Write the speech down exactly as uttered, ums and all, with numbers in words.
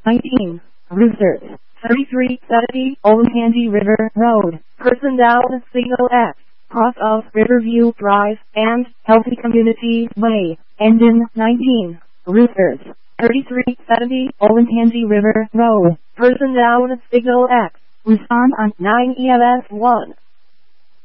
nineteen, Roosters, thirty-three seventy, Olentangy River Road, Person down Signal X, cross of Riverview Drive, and Healthy Community Way. Engine nineteen, Roosters, thirty-three seventy, Olentangy River Road, Person down Signal X, respond on nine E M S one.